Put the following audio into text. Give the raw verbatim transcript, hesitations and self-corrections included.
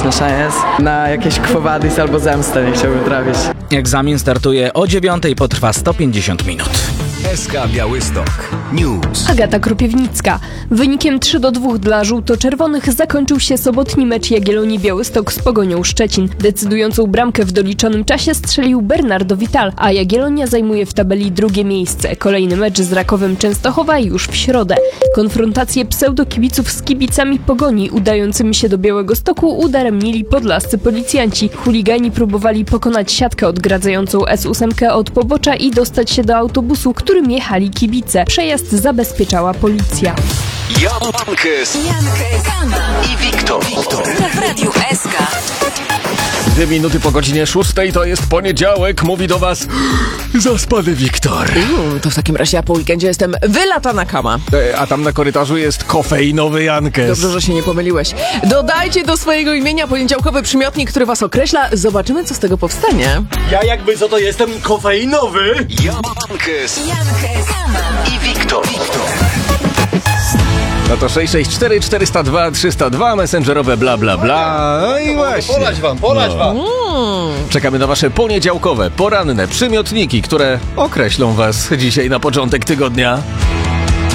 trafić na szajens. Na jakieś Quo Vadis albo zemstę nie chciałbym trafić. Egzamin startuje o dziewiątej, potrwa sto pięćdziesiąt minut. S K Białystok News. Agata Krupiewnicka. Wynikiem trzy do dwóch dla żółto-czerwonych zakończył się sobotni mecz Jagiellonii Białystok z Pogonią Szczecin. Decydującą bramkę w doliczonym czasie strzelił Bernardo Vital, a Jagiellonia zajmuje w tabeli drugie miejsce. Kolejny mecz z Rakowem Częstochowa już w środę. Konfrontację pseudokibiców z kibicami Pogoni udającymi się do Białegostoku udaremnili podlascy policjanci. Chuligani próbowali pokonać siatkę odgradzającą S osiem od pobocza i dostać się do autobusu, którym jechali kibice. Przejazd zabezpieczała policja. Jankes, i Wiktor. W Radiu S K. Dwie minuty po godzinie szóstej, to jest poniedziałek, mówi do was zaspany Wiktor. Uuu, to w takim razie ja po weekendzie jestem wylatana kama. E, a tam na korytarzu jest kofeinowy Jankes. Dobrze, że się nie pomyliłeś. Dodajcie do swojego imienia poniedziałkowy przymiotnik, który was określa. Zobaczymy, co z tego powstanie. Ja jakby co to jestem kofeinowy. Jankes, i Wiktor. No to sześć sześć cztery czterysta dwa trzysta dwa, messengerowe bla bla bla. No i właśnie. Polać wam, polać wam. Mm. Czekamy na wasze poniedziałkowe, poranne przymiotniki, które określą was dzisiaj na początek tygodnia.